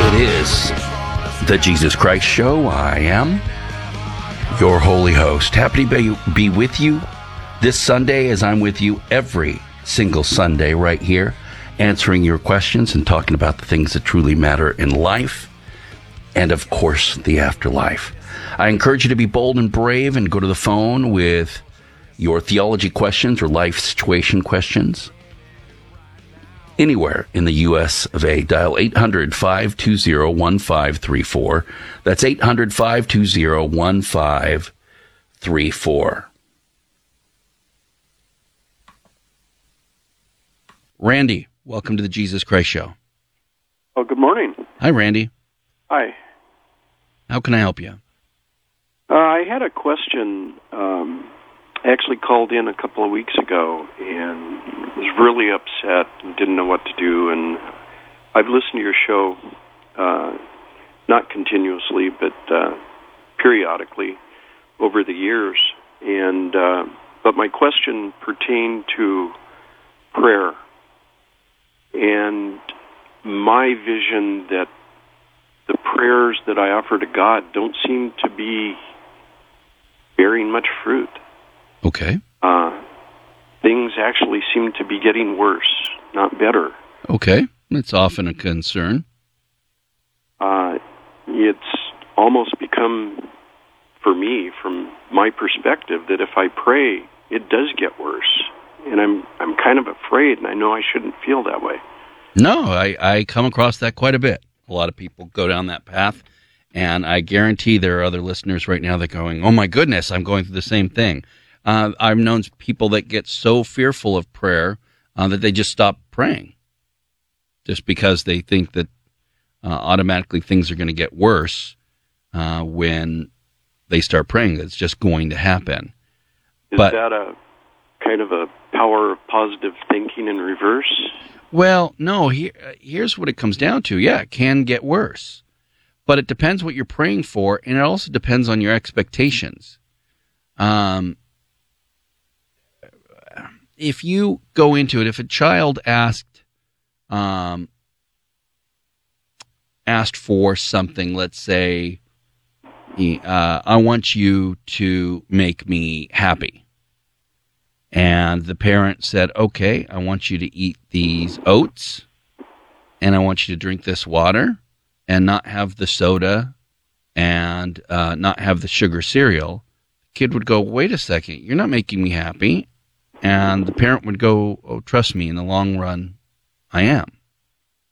It is the Jesus Christ Show. I am your holy host. Happy to be with you this Sunday, as I'm with you every single Sunday right here, answering your questions and talking about the things that truly matter in life and, of course, the afterlife. I encourage you to be bold and brave and go to the phone with your theology questions or life situation questions. Anywhere in the U.S. of A, dial 800-520-1534. That's 800-520-1534. Randy, welcome to the Jesus Christ Show. Oh, good morning. Hi, Randy. Hi. How can I help you? I had a question. I actually called in a couple of weeks ago and was really upset and didn't know what to do. And I've listened to your show, not continuously, but periodically over the years. And but my question pertained to prayer and my vision that the prayers that I offer to God don't seem to be bearing much fruit. Okay. Things actually seem to be getting worse, not better. Okay. It's often a concern. It's almost become, for me, from my perspective, that if I pray, it does get worse. And I'm kind of afraid, and I know I shouldn't feel that way. No, I come across that quite a bit. A lot of people go down that path, and I guarantee there are other listeners right now that are going, oh my goodness, I'm going through the same thing. I've known people that get so fearful of prayer that they just stop praying just because they think that automatically things are going to get worse when they start praying. That's just going to happen. Is that a kind of a power of positive thinking in reverse? Well, no. Here's what it comes down to. Yeah, it can get worse. But it depends what you're praying for, and it also depends on your expectations. If you go into it, if a child asked for something, let's say, I want you to make me happy. And the parent said, okay, I want you to eat these oats, and I want you to drink this water, and not have the soda, and not have the sugar cereal. The kid would go, wait a second, you're not making me happy. And the parent would go, oh, trust me, in the long run, I am.